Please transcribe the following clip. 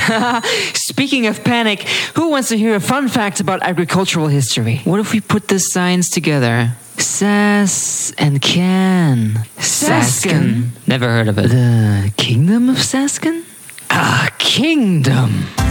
Speaking of panic, who wants to hear a fun fact about agricultural history? What if we put the signs together? Sas and Can. Sasken? Never heard of it. The Kingdom of Sasken? Kingdom.